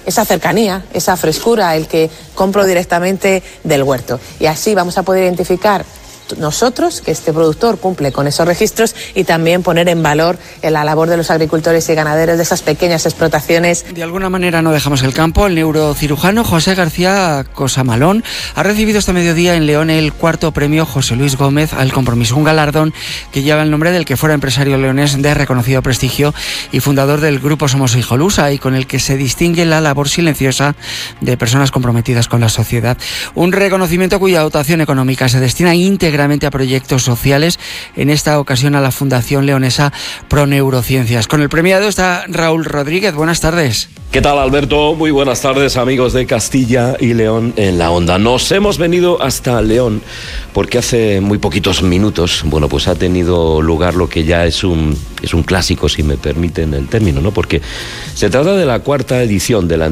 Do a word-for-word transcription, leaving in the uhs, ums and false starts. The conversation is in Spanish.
esa cercanía, esa frescura, el que compro directamente del huerto. Y así vamos a poder identificar nosotros que este productor cumple con esos registros y también poner en valor la labor de los agricultores y ganaderos de esas pequeñas explotaciones. De alguna manera no dejamos el campo. El neurocirujano José García Cosamalón ha recibido este mediodía en León el cuarto premio José Luis Gómez al compromiso, un galardón que lleva el nombre del que fuera empresario leonés de reconocido prestigio y fundador del grupo Somos Hijolusa, y con el que se distingue la labor silenciosa de personas comprometidas con la sociedad. Un reconocimiento cuya dotación económica se destina íntegramente a proyectos sociales, en esta ocasión a la Fundación Leonesa Pro Neurociencias. Con el premiado está Raúl Rodríguez. Buenas tardes. ¿Qué tal, Alberto? Muy buenas tardes, amigos de Castilla y León en la Onda. Nos hemos venido hasta León porque hace muy poquitos minutos, bueno, pues ha tenido lugar lo que ya es un, es un clásico, si me permiten el término, ¿no? Porque se trata de la cuarta edición de la